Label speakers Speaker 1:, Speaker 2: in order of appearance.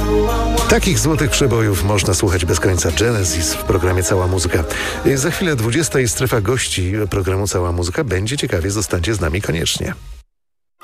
Speaker 1: Takich złotych przebojów można słuchać bez końca. Genesis w programie Cała Muzyka. Za chwilę 20 strefa gości programu Cała Muzyka. Będzie ciekawie, zostańcie z nami koniecznie.